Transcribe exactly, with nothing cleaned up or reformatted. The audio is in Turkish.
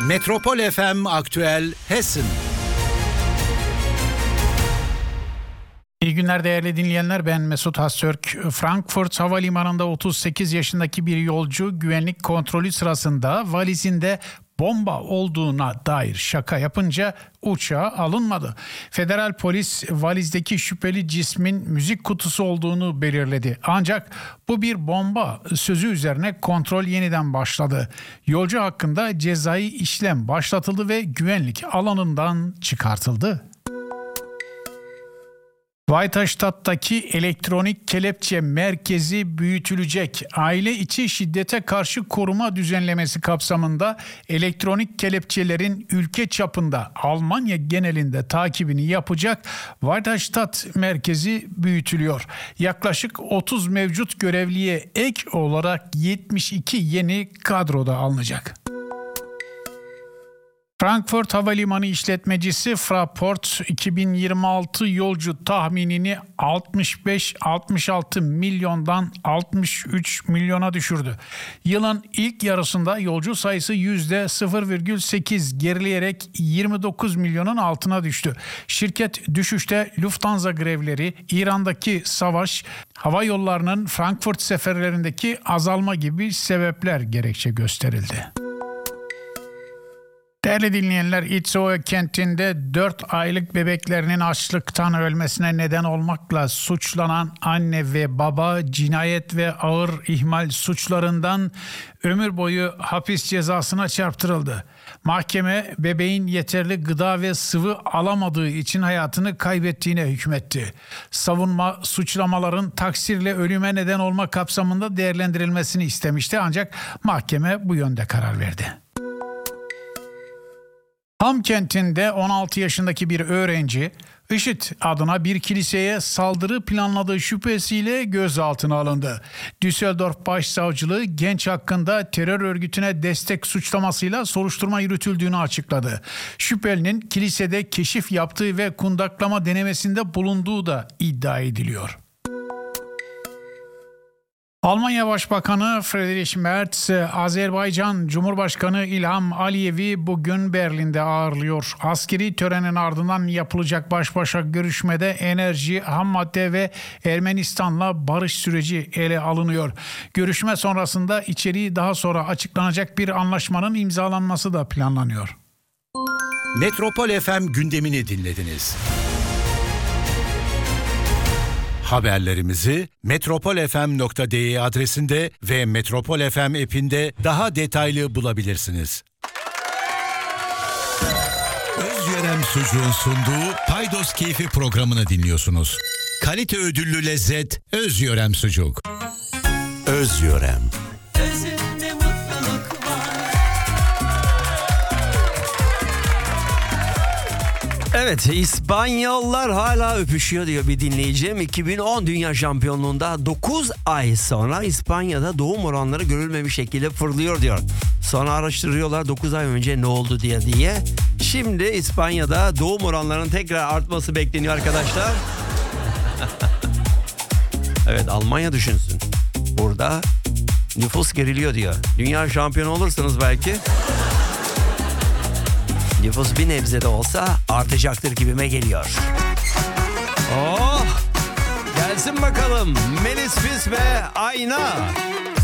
Metropol F M Aktüel Hessen. İyi günler değerli dinleyenler, ben Mesut Hastürk. Frankfurt Havalimanı'nda otuz sekiz yaşındaki bir yolcu güvenlik kontrolü sırasında valizinde bomba olduğuna dair şaka yapınca uçağa alınmadı. Federal polis valizdeki şüpheli cismin müzik kutusu olduğunu belirledi. Ancak bu bir bomba sözü üzerine kontrol yeniden başladı. Yolcu hakkında cezai işlem başlatıldı ve güvenlik alanından çıkartıldı. Weiterstadt'taki elektronik kelepçe merkezi büyütülecek. Aile içi şiddete karşı koruma düzenlemesi kapsamında elektronik kelepçelerin ülke çapında Almanya genelinde takibini yapacak Weiterstadt merkezi büyütülüyor. Yaklaşık otuz mevcut görevliye ek olarak yetmiş iki yeni kadroda alınacak. Frankfurt Havalimanı işletmecisi Fraport iki bin yirmi altı yolcu tahminini altmış beş altmış altı milyondan altmış üç milyona düşürdü. Yılın ilk yarısında yolcu sayısı yüzde sıfır virgül sekiz gerileyerek yirmi dokuz milyonun altına düştü. Şirket düşüşte Lufthansa grevleri, İran'daki savaş, hava yollarının Frankfurt seferlerindeki azalma gibi sebepler gerekçe gösterildi. Değerli dinleyenler, İtzehoe kentinde dört aylık bebeklerinin açlıktan ölmesine neden olmakla suçlanan anne ve baba cinayet ve ağır ihmal suçlarından ömür boyu hapis cezasına çarptırıldı. Mahkeme bebeğin yeterli gıda ve sıvı alamadığı için hayatını kaybettiğine hükmetti. Savunma suçlamaların taksirle ölüme neden olma kapsamında değerlendirilmesini istemişti, ancak mahkeme bu yönde karar verdi. Ham kentinde on altı yaşındaki bir öğrenci, IŞİD adına bir kiliseye saldırı planladığı şüphesiyle gözaltına alındı. Düsseldorf Başsavcılığı genç hakkında terör örgütüne destek suçlamasıyla soruşturma yürütüldüğünü açıkladı. Şüphelinin kilisede keşif yaptığı ve kundaklama denemesinde bulunduğu da iddia ediliyor. Almanya Başbakanı Friedrich Merz, Azerbaycan Cumhurbaşkanı İlham Aliyev'i bugün Berlin'de ağırlıyor. Askeri törenin ardından yapılacak baş başa görüşmede enerji, ham madde ve Ermenistan'la barış süreci ele alınıyor. Görüşme sonrasında içeriği daha sonra açıklanacak bir anlaşmanın imzalanması da planlanıyor. Metropol F M gündemini dinlediniz. Haberlerimizi metropol f m nokta d e adresinde ve Metropol F M app'inde daha detaylı bulabilirsiniz. Özyörem Sucuğun sunduğu Paydos Keyfi programını dinliyorsunuz. Kalite ödüllü lezzet Özyörem Sucuk. Özyörem. Özünde mutluluk var. Evet, İspanyollar hala öpüşüyor diyor bir dinleyicim. iki bin on Dünya Şampiyonluğunda dokuz ay sonra İspanya'da doğum oranları görülmemiş şekilde fırlıyor diyor. Sonra araştırıyorlar dokuz ay önce ne oldu diye diye. Şimdi İspanya'da doğum oranlarının tekrar artması bekleniyor arkadaşlar. Evet, Almanya düşünsün. Burada nüfus geriliyor diyor. Dünya şampiyonu olursanız belki nüfus bir nebze de olsa artacaktır gibime geliyor. Oh! Gelsin bakalım Melis Fis ve Ayna.